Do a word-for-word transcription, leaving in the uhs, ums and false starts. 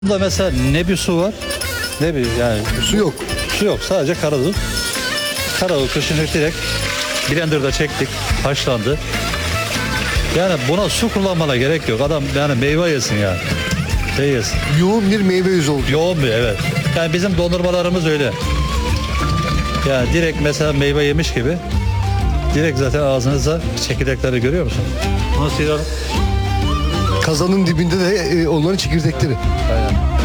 Burada mesela ne bir su var ne bir yani Su yok. su yok, sadece karadut. Karadut kışını direkt blenderda çektik, haşlandı. Yani buna su kullanmana gerek yok. Adam yani meyve yesin yani. Şey yesin. Yoğun bir meyve yüzü oldu. Yoğun bir, evet. Yani bizim dondurmalarımız öyle. Yani direkt mesela meyve yemiş gibi. Direkt zaten ağzınızda çekirdekleri görüyor musun? Nasıl ya? Kazanın dibinde de e, onların çekirdekleri. Aynen.